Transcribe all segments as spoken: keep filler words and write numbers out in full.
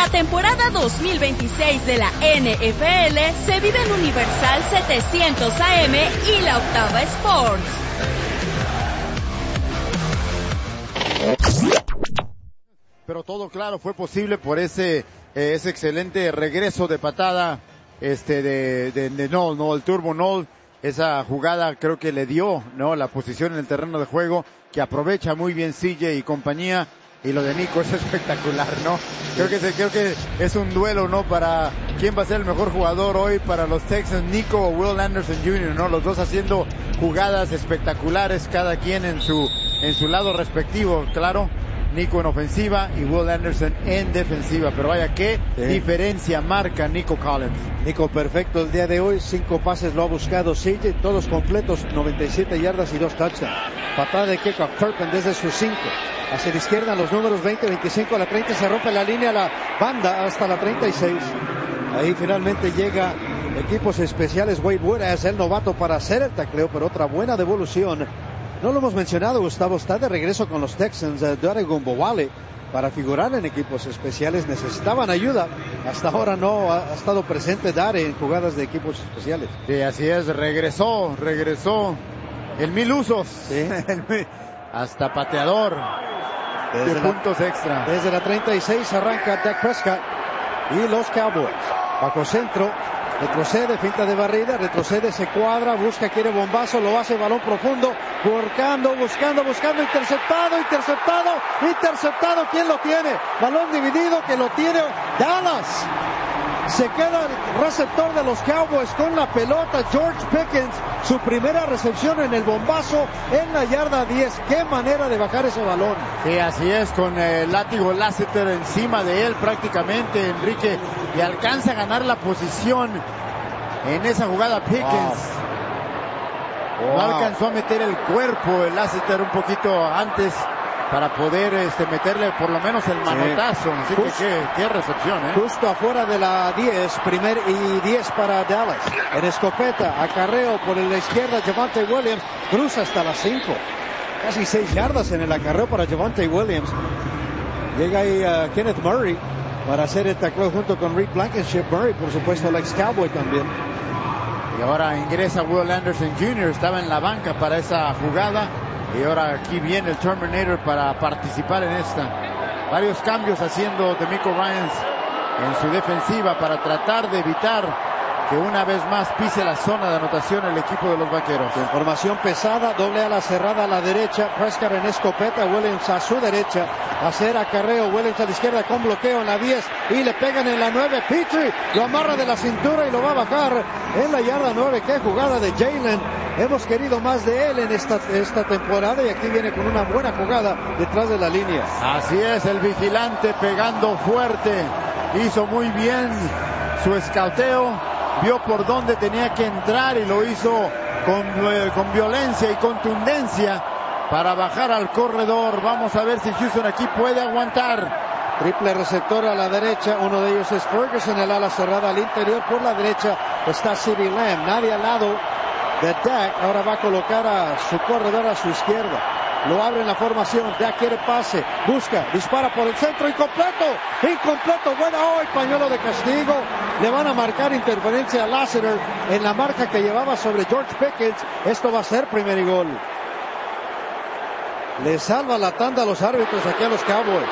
La temporada dos mil veintiséis de la N F L se vive en Universal setecientos A M y la Octava Sports. Pero todo claro fue posible por ese eh, ese excelente regreso de patada este de de, de Noll, no el Turbo Noll. Esa jugada creo que le dio, ¿no?, la posición en el terreno de juego, que aprovecha muy bien C J y compañía. Y lo de Nico es espectacular, ¿no? Creo que, se, creo que es un duelo, ¿no? Para quién va a ser el mejor jugador hoy para los Texans, Nico o Will Anderson junior, ¿no? Los dos haciendo jugadas espectaculares, cada quien en su, en su lado respectivo, claro. Nico en ofensiva y Will Anderson en defensiva. Pero vaya, qué sí. diferencia marca Nico Collins. Nico perfecto el día de hoy. Cinco pases lo ha buscado C J, todos completos, noventa y siete yardas y dos touchdowns. Patada de kick a Kirkland desde sus cinco. Hacia la izquierda los números veinte, veinticinco a la treinta. Se rompe la línea, la banda hasta la treinta y seis. Ahí finalmente llega equipos especiales. Wade Wood es el novato para hacer el tacleo, pero otra buena devolución. No lo hemos mencionado, Gustavo, está de regreso con los Texans, uh, Dare Ogunbowale, para figurar en equipos especiales. Necesitaban ayuda, hasta ahora no ha, ha estado presente Dare en jugadas de equipos especiales. Sí, así es, regresó, regresó el mil usos, ¿sí? Hasta pateador desde de la, puntos extra. Desde la treinta y seis arranca Dak Prescott y los Cowboys. Bajo centro, retrocede, finta de barrida, retrocede, se cuadra, busca, quiere bombazo, lo hace, balón profundo, buscando, buscando, buscando, interceptado, interceptado, interceptado, ¿quién lo tiene? Balón dividido, que lo tiene Dallas. Se queda el receptor de los Cowboys con la pelota, George Pickens, su primera recepción en el bombazo en la yarda diez. Qué manera de bajar ese balón. Sí, así es, con el látigo Lassiter encima de él prácticamente, Enrique, y alcanza a ganar la posición en esa jugada Pickens. Wow. Wow. No alcanzó a meter el cuerpo el Lassiter un poquito antes para poder este, meterle por lo menos el manotazo. Sí. Así Just, que qué, qué recepción, ¿eh? Justo afuera de la diez, primer y diez para Dallas. En escopeta, acarreo por la izquierda, Javonte Williams cruza hasta las cinco. Casi seis yardas en el acarreo para Javonte Williams. Llega ahí uh, Kenneth Murray para hacer el tacleo junto con Reed Blankenship. Murray, por supuesto, el ex Cowboy también. Y ahora ingresa Will Anderson junior Estaba en la banca para esa jugada. Y ahora aquí viene el Terminator para participar en esta. Varios cambios haciendo DeMeco Ryans en su defensiva para tratar de evitar que una vez más pise la zona de anotación el equipo de los Vaqueros. En formación pesada, doble ala cerrada a la derecha, Prescott en escopeta, Williams a su derecha, hacer acarreo, Williams a la izquierda con bloqueo en la diez y le pegan en la nueve, Petrie lo amarra de la cintura y lo va a bajar en la yarda nueve. Qué jugada de Jalen, hemos querido más de él en esta, esta temporada y aquí viene con una buena jugada detrás de la línea. Así es, el vigilante pegando fuerte, hizo muy bien su escauteo, vio por dónde tenía que entrar y lo hizo con, eh, con violencia y contundencia para bajar al corredor. Vamos a ver si Houston aquí puede aguantar. Triple receptor a la derecha, uno de ellos es Ferguson, el ala cerrada al interior. Por la derecha está CeeDee Lamb, nadie al lado de Dak. Ahora va a colocar a su corredor a su izquierda. Lo abre en la formación, Dak quiere pase, busca, dispara por el centro, incompleto, incompleto, bueno, oh, el pañuelo de castigo. Le van a marcar interferencia a Lassiter en la marca que llevaba sobre George Pickens. Esto va a ser primer y gol. Le salva la tanda a los árbitros aquí a los Cowboys.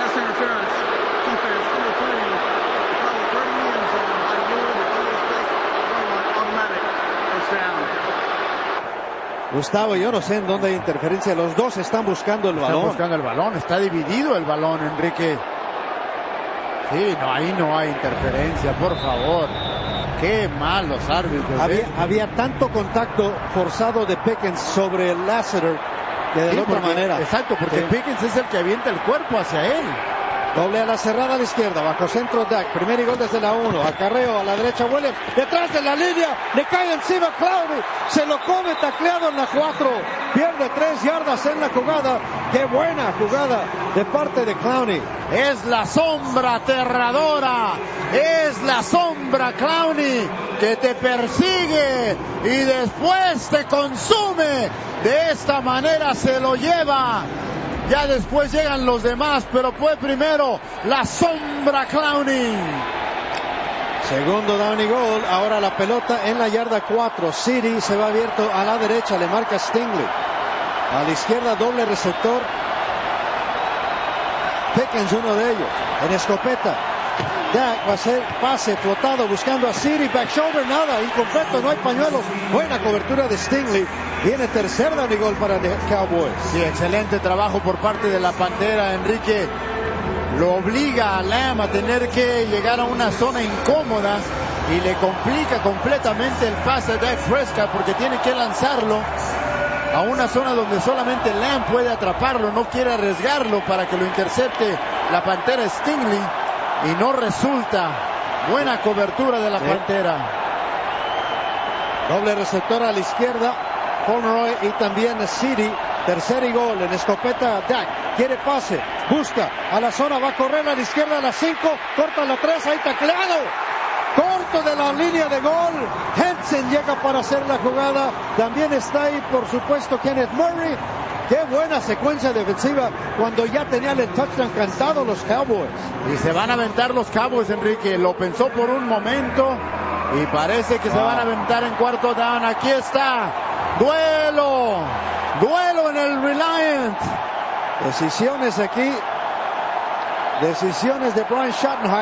Gustavo, yo no sé en dónde hay interferencia. Los dos están buscando el balón. Están buscando el balón. Está dividido el balón, Enrique. Sí, no, ahí no hay interferencia, por favor. Qué mal los árbitros. Había, ¿eh? había tanto contacto forzado de Pickens sobre el Lassiter que de sí, otra porque, manera. Exacto, porque sí. Pickens es el que avienta el cuerpo hacia él. Doble a la cerrada a la izquierda, bajo centro Dak, primer y gol desde la uno, acarreo a la derecha Williams, detrás de la línea, le cae encima Clowney, se lo come tacleado en la cuatro, pierde tres yardas en la jugada. Qué buena jugada de parte de Clowney. Es la sombra aterradora, es la sombra Clowney que te persigue y después te consume. De esta manera se lo lleva Ya después llegan los demás, pero fue primero la sombra Clowney. Segundo down y gol. Ahora la pelota en la yarda cuatro. City se va abierto a la derecha. Le marca Stingley. A la izquierda doble receptor. Pickens uno de ellos. En escopeta. Dak va a ser pase flotado buscando a City. Back shoulder, nada. Incompleto, no hay pañuelos. Buena cobertura de Stingley. Viene tercer down y gol para the Cowboys. Sí, excelente trabajo por parte de la Pantera. Enrique lo obliga a Lamb a tener que llegar a una zona incómoda y le complica completamente el pase a Dak Prescott porque tiene que lanzarlo a una zona donde solamente Lamb puede atraparlo. No quiere arriesgarlo para que lo intercepte la Pantera Stingley y no resulta. Buena cobertura de la sí. Pantera. Doble receptor a la izquierda, Pomeroy y también City. Tercer y gol en escopeta. Dak quiere pase, busca a la zona, va a correr a la izquierda a la cinco, corta la tres, ahí tacleado, corto de la línea de gol. Henson llega para hacer la jugada. También está ahí, por supuesto, Kenneth Murray. Qué buena secuencia defensiva cuando ya tenían el touchdown cantado los Cowboys. Y se van a aventar los Cowboys, Enrique. Lo pensó por un momento y parece que wow. se van a aventar en cuarto down. Aquí está. Duelo. Duelo en el Reliant. Decisiones aquí. Decisiones de Brian Schottenheimer.